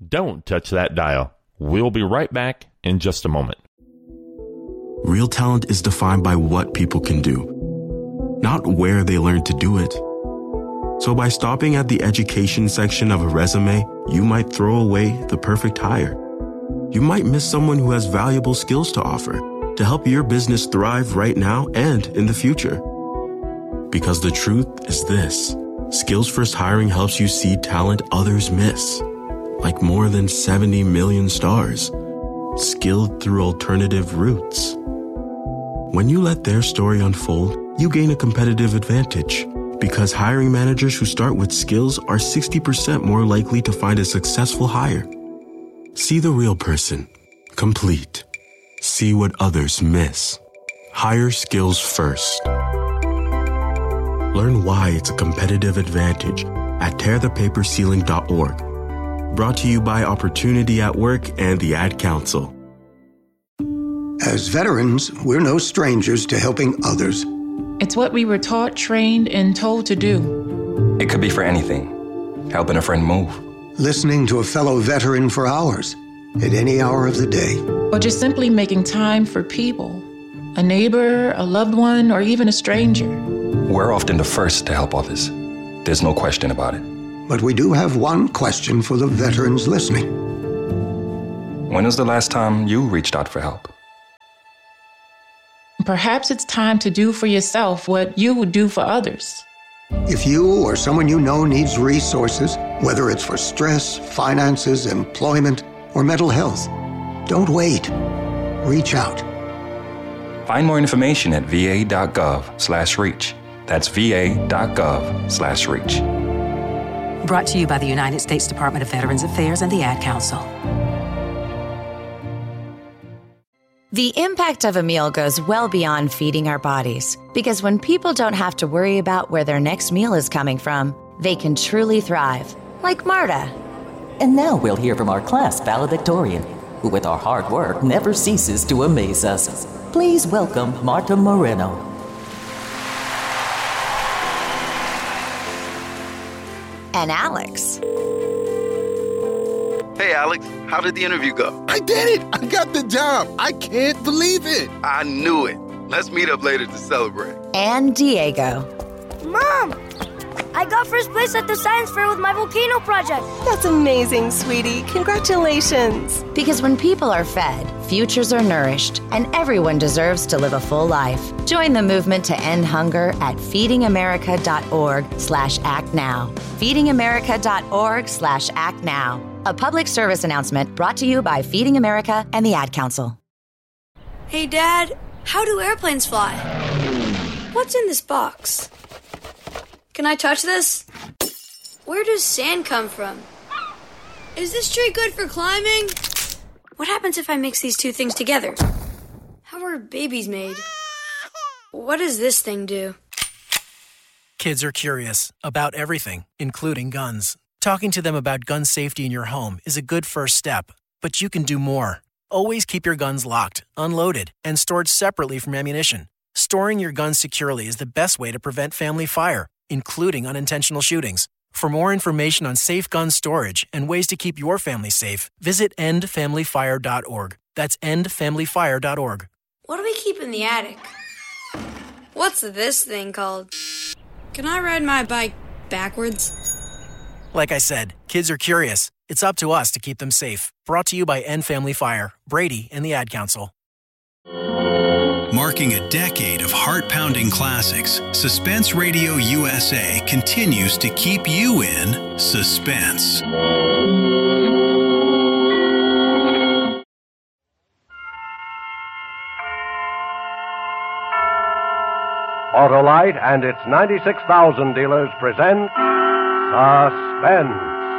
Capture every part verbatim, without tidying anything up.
Don't touch that dial. We'll be right back in just a moment. Real talent is defined by what people can do, not where they learn to do it. So by stopping at the education section of a resume, you might throw away the perfect hire. You might miss someone who has valuable skills to offer to help your business thrive right now and in the future. Because the truth is this: Skills First Hiring helps you see talent others miss, like more than seventy million stars, skilled through alternative routes. When you let their story unfold, you gain a competitive advantage, because hiring managers who start with skills are sixty percent more likely to find a successful hire. See the real person, complete. See what others miss. Hire skills first. Learn why it's a competitive advantage at tear the paper ceiling dot org. Brought to you by Opportunity at Work and the Ad Council. As veterans, we're no strangers to helping others. It's what we were taught, trained, and told to do. It could be for anything. Helping a friend move. Listening to a fellow veteran for hours, at any hour of the day. Or just simply making time for people. A neighbor, a loved one, or even a stranger. We're often the first to help others. There's no question about it. But we do have one question for the veterans listening. When was the last time you reached out for help? Perhaps it's time to do for yourself what you would do for others. If you or someone you know needs resources, whether it's for stress, finances, employment, or mental health, don't wait. Reach out. Find more information at va.gov slash reach. That's va.gov slash reach. Brought to you by the United States Department of Veterans Affairs and the Ad Council. The impact of a meal goes well beyond feeding our bodies, because when people don't have to worry about where their next meal is coming from, they can truly thrive, like Marta. And now we'll hear from our class valedictorian, who with our hard work never ceases to amaze us. Please welcome Marta Moreno. And Alex. Hey, Alex, how did the interview go? I did it! I got the job! I can't believe it! I knew it. Let's meet up later to celebrate. And Diego. Mom! I got first place at the science fair with my volcano project. That's amazing, sweetie. Congratulations. Because when people are fed, futures are nourished, and everyone deserves to live a full life. Join the movement to end hunger at feedingamerica.org slash act now. feedingamerica.org slash act now. A public service announcement brought to you by Feeding America and the Ad Council. Hey, Dad, how do airplanes fly? What's in this box? Can I touch this? Where does sand come from? Is this tree good for climbing? What happens if I mix these two things together? How are babies made? What does this thing do? Kids are curious about everything, including guns. Talking to them about gun safety in your home is a good first step, but you can do more. Always keep your guns locked, unloaded, and stored separately from ammunition. Storing your guns securely is the best way to prevent family fire, including unintentional shootings. For more information on safe gun storage and ways to keep your family safe, visit end family fire dot org. That's end family fire dot org. What do we keep in the attic? What's this thing called? Can I ride my bike backwards? Like I said, kids are curious. It's up to us to keep them safe. Brought to you by End Family Fire, Brady, and the Ad Council. Marking a decade of heart-pounding classics, Suspense Radio U S A continues to keep you in suspense. Autolite and its ninety-six thousand dealers present Suspense.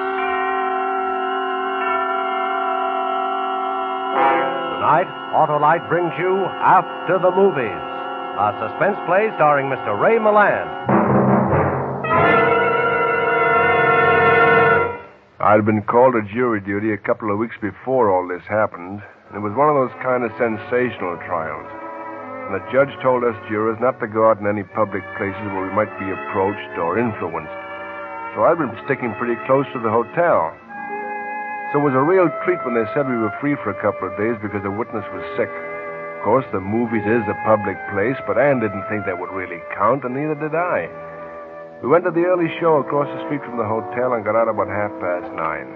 Tonight, Autolite brings you After the Movies, a suspense play starring Mister Ray Milland. I'd been called to jury duty a couple of weeks before all this happened, and it was one of those kind of sensational trials. And the judge told us jurors not to go out in any public places where we might be approached or influenced. So I'd been sticking pretty close to the hotel. So it was a real treat when they said we were free for a couple of days because the witness was sick. Of course, the movies is a public place, but Ann didn't think that would really count, and neither did I. We went to the early show across the street from the hotel and got out about half past nine.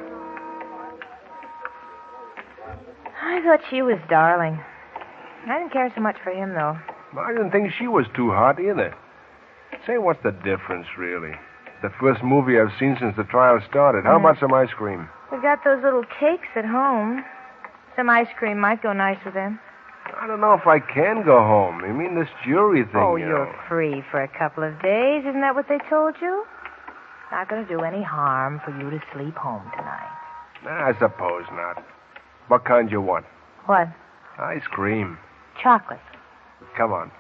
I thought she was darling. I didn't care so much for him, though. I didn't think she was too hot either. Say, what's the difference, really? The first movie I've seen since the trial started. How Mm. about some ice cream? We got those little cakes at home. Some ice cream might go nice with them. I don't know if I can go home. You mean this jury thing, Oh, you you're know. free for a couple of days. Isn't that what they told you? Not going to do any harm for you to sleep home tonight. Nah, I suppose not. What kind you want? What? Ice cream. Chocolate. Come on.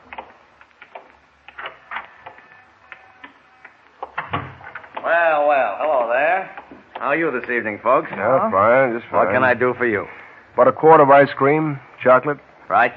Well, well, hello there. How are you this evening, folks? Yeah, fine, just fine. What can I do for you? About a quart of ice cream, chocolate. Right.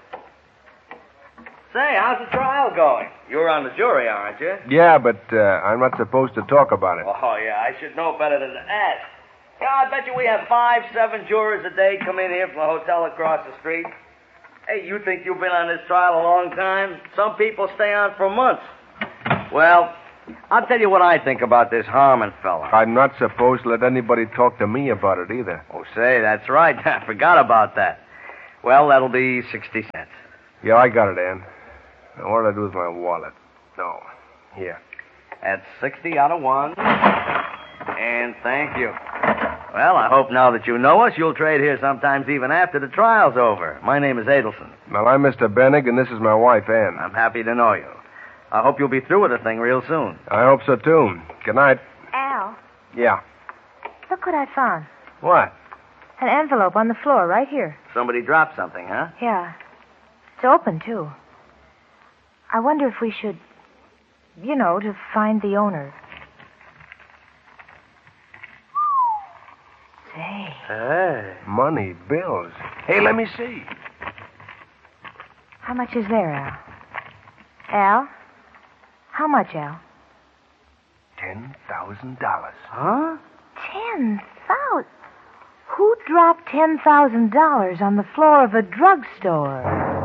Say, how's the trial going? You're on the jury, aren't you? Yeah, but uh, I'm not supposed to talk about it. Oh, yeah, I should know better than to ask. Yeah, I bet you we have five, seven jurors a day come in here from the hotel across the street. Hey, you think you've been on this trial a long time? Some people stay on for months. Well, I'll tell you what I think about this Harmon fella. I'm not supposed to let anybody talk to me about it either. Oh, say, that's right. I forgot about that. Well, that'll be sixty cents. Yeah, I got it, Ann. Now, what did I do with my wallet? No. Here. That's sixty out of one. And thank you. Well, I hope now that you know us, you'll trade here sometimes even after the trial's over. My name is Adelson. Well, I'm Mister Bennig, and this is my wife, Ann. I'm happy to know you. I hope you'll be through with the thing real soon. I hope so, too. Good night. Al, Yeah. look what I found. What? An envelope on the floor right here. Somebody dropped something, huh? Yeah. It's open, too. I wonder if we should, you know, to find the owner. Say. Hey. Money, bills. Hey, let me see. How much is there, Al? Al? How much, Al? Ten thousand dollars. Huh? Ten thousand? Who dropped ten thousand dollars on the floor of a drugstore?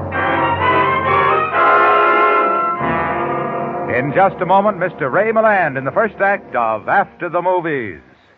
In just a moment, Mister Ray Milland in the first act of After the Movies.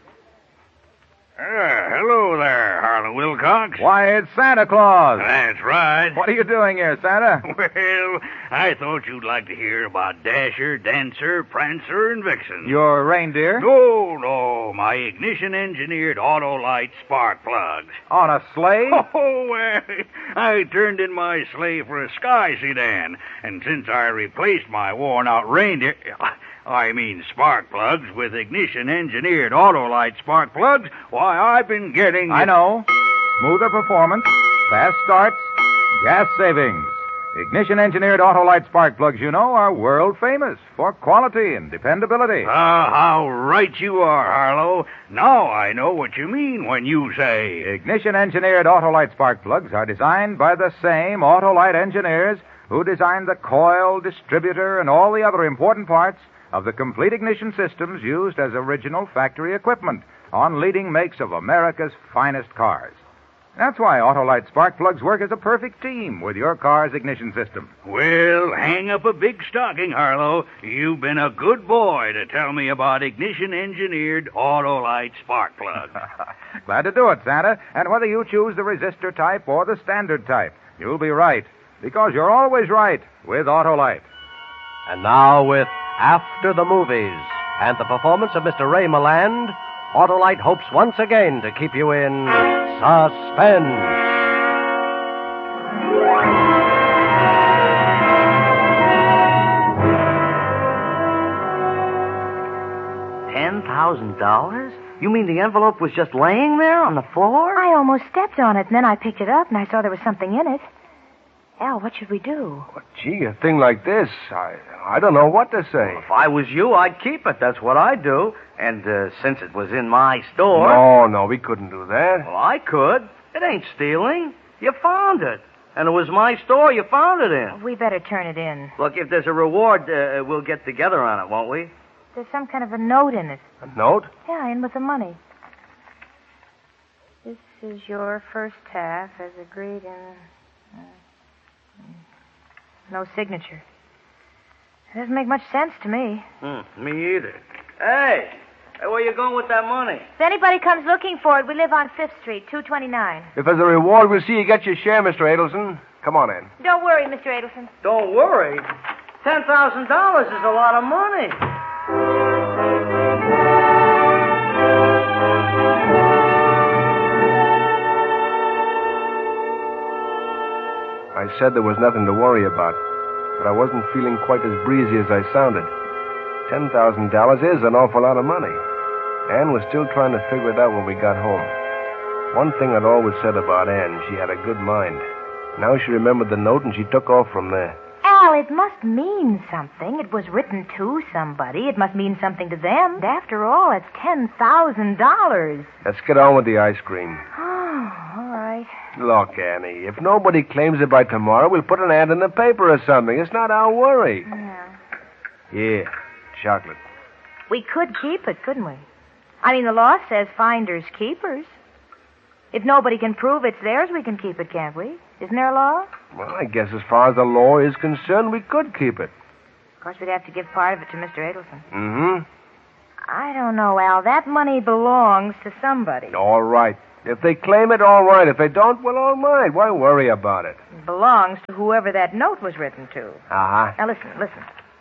Uh, hello there, Harlan Wilcox. Why, it's Santa Claus. That's right. What are you doing here, Santa? Well, I thought you'd like to hear about Dasher, Dancer, Prancer, and Vixen. Your reindeer? No, no, my ignition-engineered Autolite spark plugs. On a sleigh? Oh, well, I turned in my sleigh for a sky sedan, and since I replaced my worn-out reindeer... I mean spark plugs with ignition-engineered Autolite spark plugs, why, I've been getting... I know. Smoother performance, fast starts, gas savings. Ignition-engineered Autolite spark plugs, you know, are world famous for quality and dependability. Ah, how right you are, Harlow. Now I know what you mean when you say... Ignition-engineered Autolite spark plugs are designed by the same Autolite engineers who designed the coil, distributor, and all the other important parts of the complete ignition systems used as original factory equipment on leading makes of America's finest cars. That's why Autolite spark plugs work as a perfect team with your car's ignition system. Well, hang up a big stocking, Harlow. You've been a good boy to tell me about ignition-engineered Autolite spark plugs. Glad to do it, Santa. And whether you choose the resistor type or the standard type, you'll be right. Because you're always right with Autolite. And now with After the Movies and the performance of Mister Ray Milland, Autolite hopes once again to keep you in suspense. Ten thousand dollars? You mean the envelope was just laying there on the floor? I almost stepped on it, and then I picked it up, and I saw there was something in it. Al, what should we do? Gee, a thing like this, I I don't know what to say. If I was you, I'd keep it. That's what I'd do. And uh, since it was in my store... No, no, we couldn't do that. Well, I could. It ain't stealing. You found it. And it was my store you found it in. We better turn it in. Look, if there's a reward, uh, we'll get together on it, won't we? There's some kind of a note in it. A note? Yeah, in with the money. This is your first half as agreed in... Uh, no signature. It doesn't make much sense to me. Hmm, me either. Hey, hey, where you going with that money? If anybody comes looking for it, we live on Fifth Street, two twenty-nine. If as a reward, we'll see you get your share, Mister Adelson. Come on in. Don't worry, Mister Adelson. Don't worry. Ten thousand dollars is a lot of money. I said there was nothing to worry about, but I wasn't feeling quite as breezy as I sounded. Ten thousand dollars is an awful lot of money. Ann was still trying to figure it out when we got home. One thing I'd always said about Ann, she had a good mind. Now she remembered the note, and she took off from there. Al, it must mean something. It was written to somebody. It must mean something to them. And after all, it's ten thousand dollars. Let's get on with the ice cream. Oh, all right. Look, Annie, if nobody claims it by tomorrow, we'll put an ad in the paper or something. It's not our worry. Yeah. Yeah, chocolate. We could keep it, couldn't we? I mean, the law says finders keepers. If nobody can prove it's theirs, we can keep it, can't we? Isn't there a law? Well, I guess as far as the law is concerned, we could keep it. Of course, we'd have to give part of it to Mister Adelson. Mm-hmm. I don't know, Al. That money belongs to somebody. All right. If they claim it, all right. If they don't, well, all right. Why worry about it? It belongs to whoever that note was written to. Uh-huh. Now, listen, listen.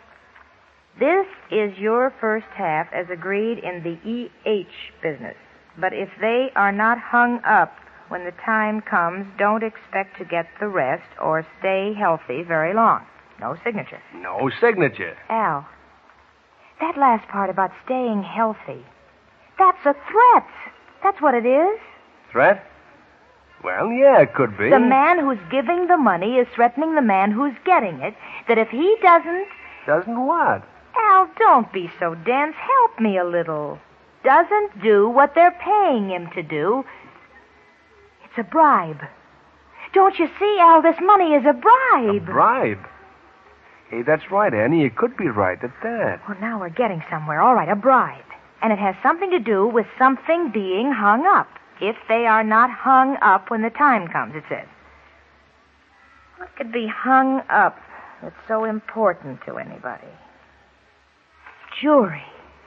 This is your first half as agreed in the E H business. But if they are not hung up when the time comes, don't expect to get the rest or stay healthy very long. No signature. No signature. Al, that last part about staying healthy, that's a threat. That's what it is. Threat? Well, yeah, it could be. The man who's giving the money is threatening the man who's getting it, that if he doesn't... Doesn't what? Al, don't be so dense. Help me a little. Doesn't do what they're paying him to do. It's a bribe. Don't you see, Al, this money is a bribe. A bribe? Hey, that's right, Annie. You could be right at that. Well, now we're getting somewhere. All right, a bribe. And it has something to do with something being hung up. If they are not hung up when the time comes, it says. What could be hung up that's so important to anybody? Jury.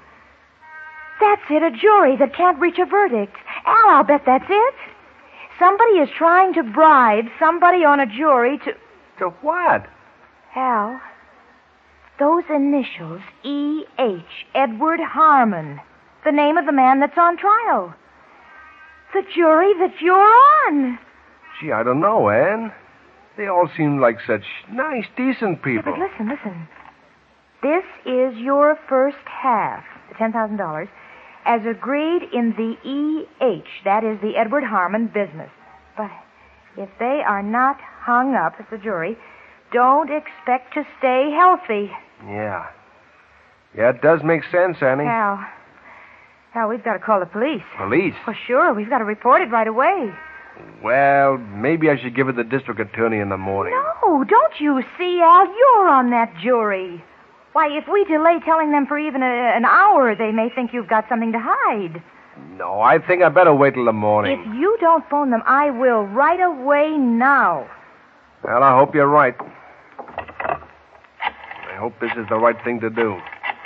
That's it, a jury that can't reach a verdict. Al, I'll bet that's it. Somebody is trying to bribe somebody on a jury to... To what? Al, those initials, E H, Edward Harmon, the name of the man that's on trial. The jury that you're on. Gee, I don't know, Ann. They all seem like such nice, decent people. Yeah, but listen, listen. This is your first half, the ten thousand dollars, as agreed in the E H, that is the Edward Harmon business. But if they are not hung up as the jury, don't expect to stay healthy. Yeah. Yeah, it does make sense, Annie. Al, Al, we've got to call the police. Police? Well, sure. We've got to report it right away. Well, maybe I should give it to the district attorney in the morning. No, don't you see, Al? You're on that jury. Why, if we delay telling them for even a, an hour, they may think you've got something to hide. No, I think I better wait till the morning. If you don't phone them, I will right away now. Well, I hope you're right. I hope this is the right thing to do.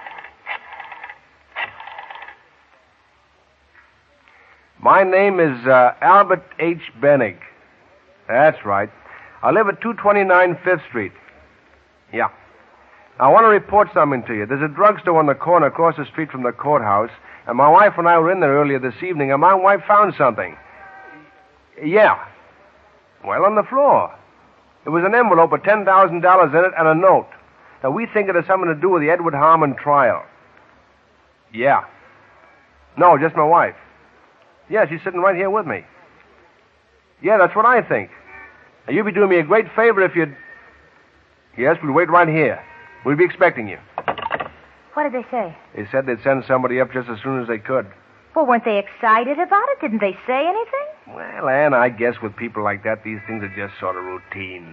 My name is uh, Albert H. Bennig. That's right. I live at two twenty-nine Fifth Street. Yeah. I want to report something to you. There's a drugstore on the corner across the street from the courthouse, and my wife and I were in there earlier this evening, and my wife found something. Yeah. Well, on the floor. It was an envelope with ten thousand dollars in it and a note. Now, we think it has something to do with the Edward Harmon trial. Yeah. No, just my wife. Yeah, she's sitting right here with me. Yeah, that's what I think. Now, you'd be doing me a great favor if you'd... Yes, we'll wait right here. We'll be expecting you. What did they say? They said they'd send somebody up just as soon as they could. Well, weren't they excited about it? Didn't they say anything? Well, Ann, I guess with people like that, these things are just sort of routine.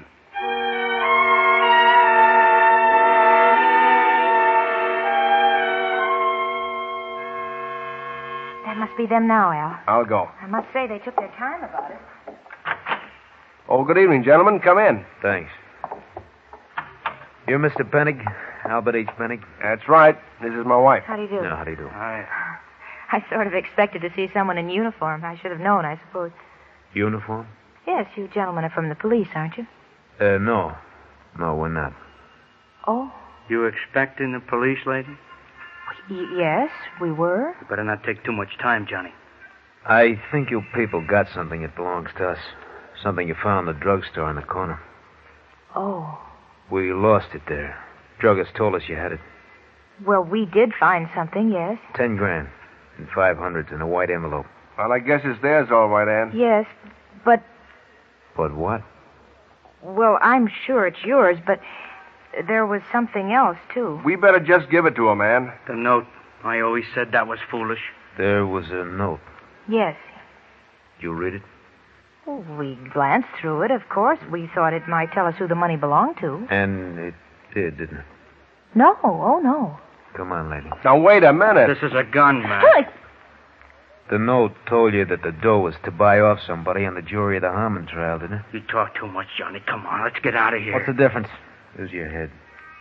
That That must be them now, Al. I'll go. I must say they took their time about it. Oh, good evening, gentlemen. Come in. Thanks. You're Mister Penning? Albert H. Penning? That's right. This is my wife. How do you do? No, how do you do? Hi. I sort of expected to see someone in uniform. I should have known, I suppose. Uniform? Yes, you gentlemen are from the police, aren't you? Uh, no. No, we're not. Oh? You expecting the police, lady? Y- yes, we were. You better not take too much time, Johnny. I think you people got something that belongs to us. Something you found in the drugstore in the corner. Oh. We lost it there. Druggist told us you had it. Well, we did find something, yes. Ten grand. And five hundreds in a white envelope. Well, I guess it's theirs, all right, Ann. Yes, but... But what? Well, I'm sure it's yours, but there was something else, too. We better just give it to him, Ann. The note. I always said that was foolish. There was a note. Yes. Did you read it? Well, we glanced through it, of course. We thought it might tell us who the money belonged to. And it did, didn't it? No, oh, no. Come on, lady. Now, wait a minute. This is a gun, man. Hey! The note told you that the dough was to buy off somebody on the jury of the Harmon trial, didn't it? You talk too much, Johnny. Come on, let's get out of here. What's the difference? Use your head.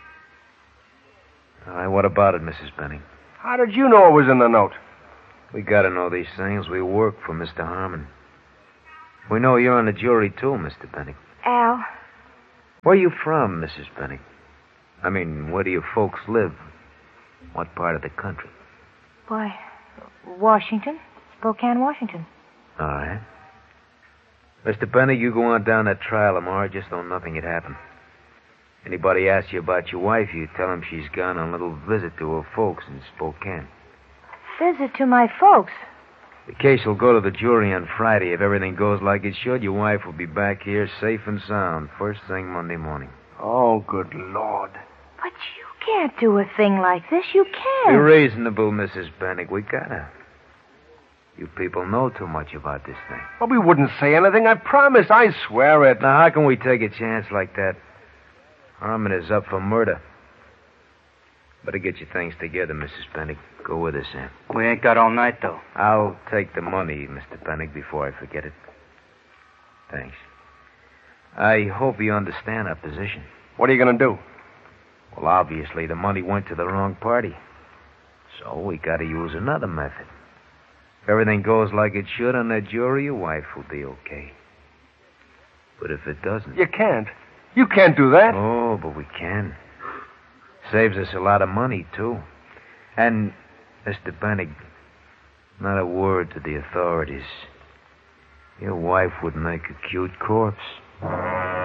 All right, what about it, Missus Penning? How did you know it was in the note? We gotta know these things. We work for Mister Harmon. We know you're on the jury, too, Mister Penning. Al. Where are you from, Missus Penning? I mean, where do your folks live? What part of the country? Why, Washington. Spokane, Washington. All right. Mister Penning, you go on down that trial tomorrow just so nothing had happened. Anybody asks you about your wife, you tell them she's gone on a little visit to her folks in Spokane. Visit to my folks? The case will go to the jury on Friday. If everything goes like it should, your wife will be back here safe and sound first thing Monday morning. Oh, good Lord. But you can't do a thing like this. You can't. Be reasonable, Missus Penning. We gotta. You people know too much about this thing. Well, we wouldn't say anything. I promise. I swear it. Now, how can we take a chance like that? Harmon is up for murder. Better get your things together, Missus Penning. Go with us, Sam. We ain't got all night, though. I'll take the money, Mister Penning, before I forget it. Thanks. I hope you understand our position. What are you going to do? Well, obviously, the money went to the wrong party. So we got to use another method. If everything goes like it should on that jury, your wife will be okay. But if it doesn't... You can't. You can't do that. Oh, but we can. Saves us a lot of money, too. And, Mister Penning, not a word to the authorities. Your wife would make a cute corpse.